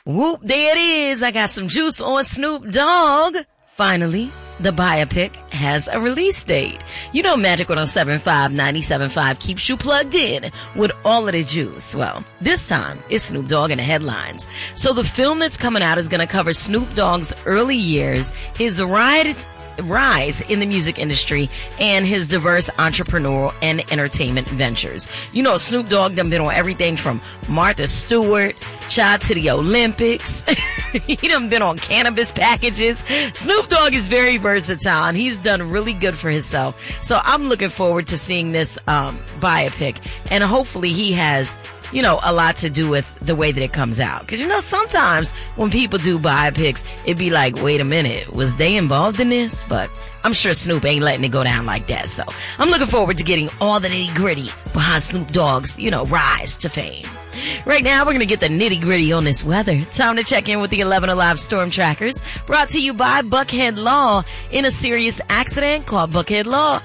Whoop, there it is. I got some juice on Snoop Dogg. Finally, the biopic has a release date. You know Magic 107.5, 97.5 keeps you plugged in with all of the juice. Well, this time it's Snoop Dogg in the headlines. So the film that's coming out is going to cover Snoop Dogg's early years, his rise in the music industry, and his diverse entrepreneurial and entertainment ventures. You know, Snoop Dogg done been on everything from Martha Stewart, Child to the Olympics. He done been on cannabis packages. Snoop Dogg is very versatile, and he's done really good for himself. So I'm looking forward to seeing this biopic, and hopefully he has, you know, a lot to do with the way that it comes out. Because, you know, sometimes when people do biopics, it'd be like, wait a minute, was they involved in this? But I'm sure Snoop ain't letting it go down like that. So I'm looking forward to getting all the nitty gritty behind Snoop Dogg's, you know, rise to fame. Right now, we're going to get the nitty gritty on this weather. Time to check in with the 11 Alive Storm Trackers, brought to you by Buckhead Law. In a serious accident, call Buckhead Law,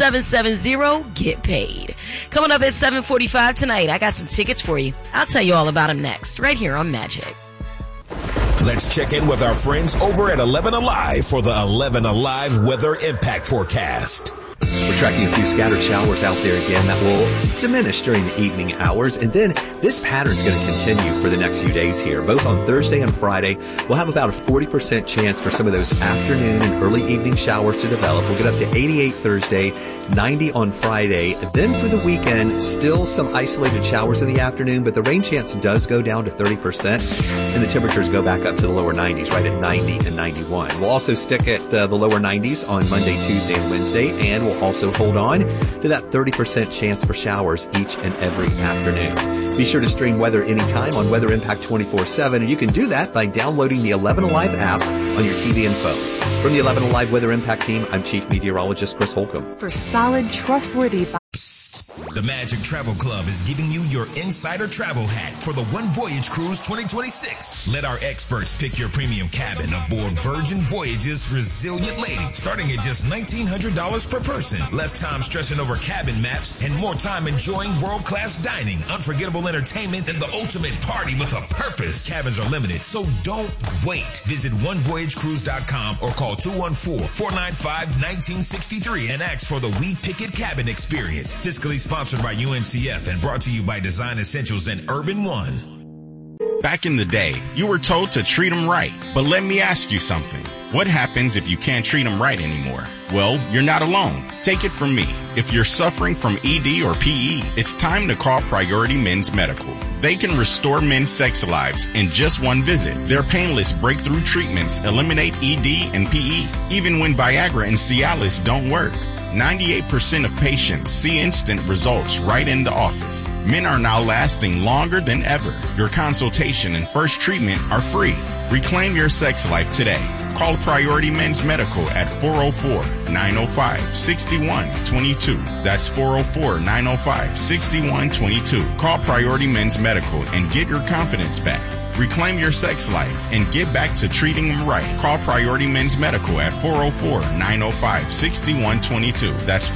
770-GET-PAID. Coming up at 7:45 tonight, I got some tickets for you. I'll tell you all about them next, right here on Magic. Let's check in with our friends over at 11 Alive for the 11 Alive Weather Impact Forecast. We're tracking a few scattered showers out there again that will diminish during the evening hours. And then this pattern is going to continue for the next few days here. Both on Thursday and Friday, we'll have about a 40% chance for some of those afternoon and early evening showers to develop. We'll get up to 88 Thursday, 90 on Friday. Then for the weekend, still some isolated showers in the afternoon, but the rain chance does go down to 30%, and the temperatures go back up to the lower 90s, right at 90 and 91. We'll also stick at the lower 90s on Monday, Tuesday, and Wednesday, and we'll also hold on to that 30% chance for showers each and every afternoon. Be sure to stream weather anytime on Weather Impact 24/7, and you can do that by downloading the 11 Alive app on your TV and phone. From the 11 Alive Weather Impact team, I'm Chief Meteorologist Chris Holcomb. For solid, trustworthy... The Magic Travel Club is giving you your insider travel hack for the One Voyage Cruise 2026. Let our experts pick your premium cabin aboard Virgin Voyage's Resilient Lady, starting at just $1,900 per person. Less time stressing over cabin maps and more time enjoying world-class dining, unforgettable entertainment, and the ultimate party with a purpose. Cabins are limited, so don't wait. Visit OneVoyageCruise.com or call 214-495-1963 and ask for the We Pick It Cabin Experience. Fiscally sponsored by UNCF and brought to you by Design Essentials and Urban One. Back in the day, you were told to treat them right. But let me ask you something. What happens if you can't treat them right anymore? Well, you're not alone. Take it from me. If you're suffering from ED or PE, it's time to call Priority Men's Medical. They can restore men's sex lives in just one visit. Their painless breakthrough treatments eliminate ED and PE, even when Viagra and Cialis don't work. 98% of patients see instant results right in the office. Men are now lasting longer than ever. Your consultation and first treatment are free. Reclaim your sex life today. Call Priority Men's Medical at 404-905-6122. That's 404-905-6122. Call Priority Men's Medical and get your confidence back. Reclaim your sex life and get back to treating them right. Call Priority Men's Medical at 404-905-6122. That's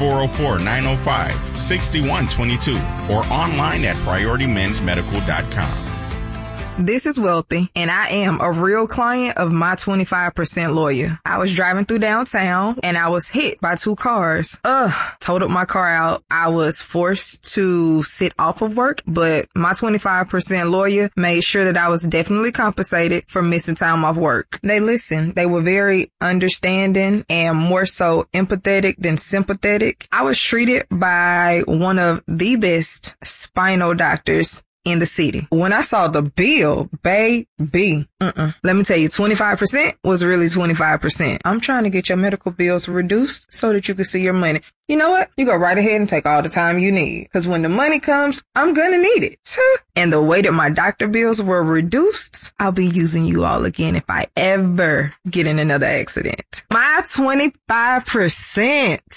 404-905-6122. Or online at PriorityMen'sMedical.com. This is Wealthy, and I am a real client of my 25% lawyer. I was driving through downtown, and I was hit by two cars. Totaled my car out. I was forced to sit off of work, but my 25% lawyer made sure that I was definitely compensated for missing time off work. They listened. They were very understanding and more so empathetic than sympathetic. I was treated by one of the best spinal doctors in the city. When I saw the bill, baby, let me tell you, 25% was really 25%. I'm trying to get your medical bills reduced so that you can see your money. You know what? You go right ahead and take all the time you need. Because when the money comes, I'm going to need it. And the way that my doctor bills were reduced, I'll be using you all again if I ever get in another accident. My 25%.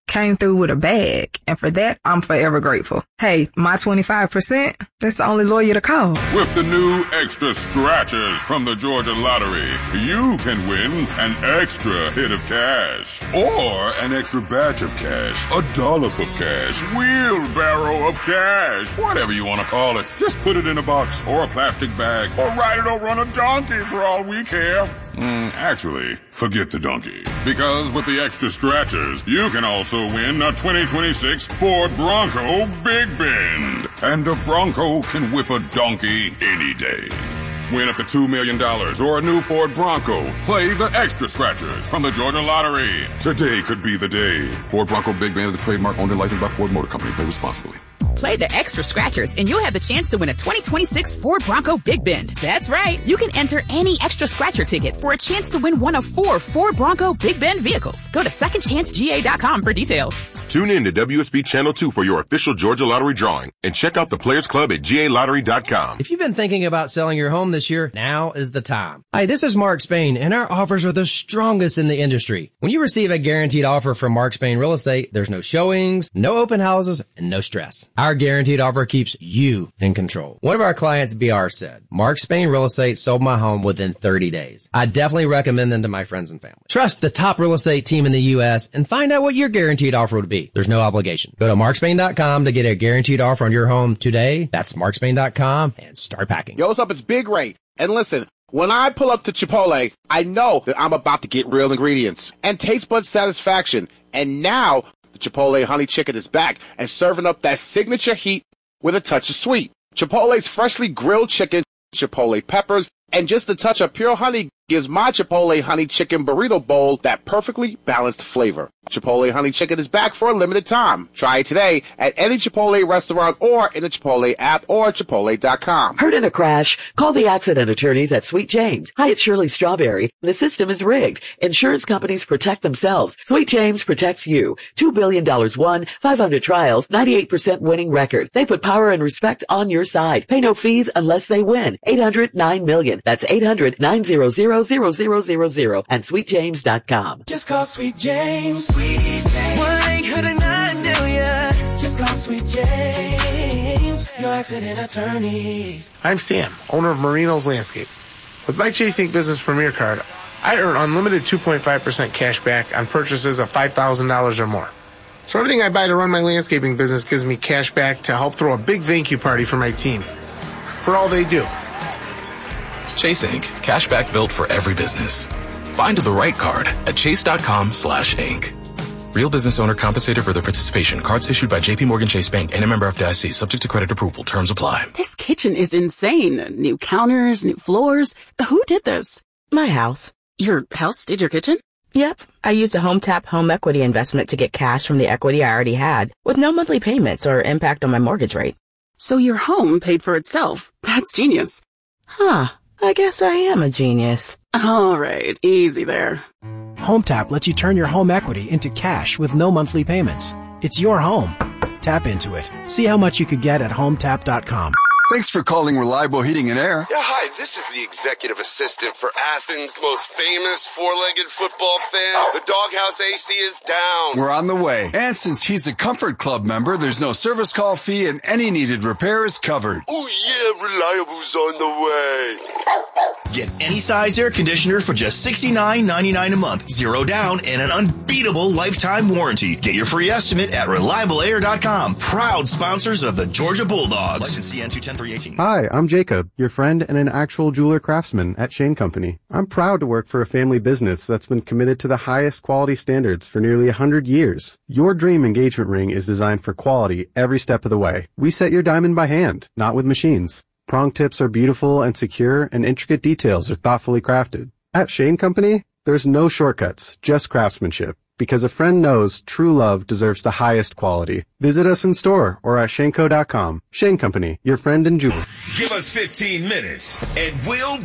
came through with a bag. And for that, I'm forever grateful. Hey, my 25%, that's the only lawyer to call. With the new extra scratchers from the Georgia Lottery, you can win an extra hit of cash. Or an extra batch of cash, a dollop of cash, wheelbarrow of cash, whatever you want to call it. Just put it in a box or a plastic bag or ride it over on a donkey for all we care. Actually, forget the donkey. Because with the extra scratchers, you can also win a 2026 Ford Bronco Big Bend. And a Bronco can whip a donkey any day. Win up to $2 million or a new Ford Bronco. Play the extra scratchers from the Georgia Lottery. Today could be the day. Ford Bronco Big Bend is the trademark owned and licensed by Ford Motor Company. Play responsibly. Play the extra scratchers and you'll have the chance to win a 2026 Ford Bronco Big Bend. That's right. You can enter any extra scratcher ticket for a chance to win one of 4 Ford Bronco Big Bend vehicles. Go to secondchancega.com for details. Tune in to WSB Channel 2 for your official Georgia Lottery drawing and check out the Players Club at GALottery.com. If you've been thinking about selling your home this year, now is the time. Hi, this is Mark Spain, and our offers are the strongest in the industry. When you receive a guaranteed offer from Mark Spain Real Estate, there's no showings, no open houses, and no stress. Our guaranteed offer keeps you in control. One of our clients, BR, said, Mark Spain Real Estate sold my home within 30 days. I definitely recommend them to my friends and family. Trust the top real estate team in the U.S. and find out what your guaranteed offer would be. There's no obligation. Go to markspain.com to get a guaranteed offer on your home today. That's markspain.com and start packing. Yo, what's up? It's Big Ray. And listen, when I pull up to Chipotle, I know that I'm about to get real ingredients and taste bud satisfaction. And now the Chipotle honey chicken is back and serving up that signature heat with a touch of sweet. Chipotle's freshly grilled chicken, Chipotle peppers, and just a touch of pure honey gives my Chipotle honey chicken burrito bowl that perfectly balanced flavor. Chipotle honey chicken is back for a limited time. Try it today at any Chipotle restaurant or in the Chipotle app or Chipotle.com. Heard in a crash? Call the accident attorneys at Sweet James. Hi, it's Shirley Strawberry. The system is rigged. Insurance companies protect themselves. Sweet James protects you. $2 billion won, 500 trials, 98% winning record. They put power and respect on your side. Pay no fees unless they win. 800-9-million. That's 800-900-0000 and sweetjames.com. Just call Sweet James. Sweet James. 1-800-9-million. Just call Sweet James. Your accident attorneys. I'm Sam, owner of Marino's Landscape. With my Chase Ink Business Premier Card, I earn unlimited 2.5% cash back on purchases of $5,000 or more. So everything I buy to run my landscaping business gives me cash back to help throw a big thank you party for my team. For all they do. Chase Ink. Cashback built for every business. Find the right card at chase.com/ink. Real business owner compensated for their participation. Cards issued by JP Morgan Chase Bank and a member FDIC. Subject to credit approval. Terms apply. This kitchen is insane. New counters, new floors. Who did this? My house. Your house did your kitchen? Yep. I used a HomeTap home equity investment to get cash from the equity I already had with no monthly payments or impact on my mortgage rate. So your home paid for itself. That's genius. Huh. I guess I am a genius. All right, easy there. HomeTap lets you turn your home equity into cash with no monthly payments. It's your home. Tap into it. See how much you could get at HomeTap.com. Thanks for calling Reliable Heating and Air. Yeah, hi, this is the executive assistant for Athens' most famous four-legged football fan. The Doghouse AC is down. We're on the way. And since he's a Comfort Club member, there's no service call fee and any needed repair is covered. Oh yeah, Reliable's on the way. Get any size air conditioner for just $69.99 a month. 0 down and an unbeatable lifetime warranty. Get your free estimate at ReliableAir.com. Proud sponsors of the Georgia Bulldogs. License CN 210-318. Hi, I'm Jacob, your friend and an actual jeweler craftsman at Shane Company. I'm proud to work for a family business that's been committed to the highest quality standards for nearly 100 years. Your dream engagement ring is designed for quality every step of the way. We set your diamond by hand, not with machines. Prong tips are beautiful and secure, and intricate details are thoughtfully crafted. At Shane Company, there's no shortcuts, just craftsmanship. Because a friend knows true love deserves the highest quality. Visit us in store or at shaneco.com. Shane Company, your friend and jeweler. Give us 15 minutes and we'll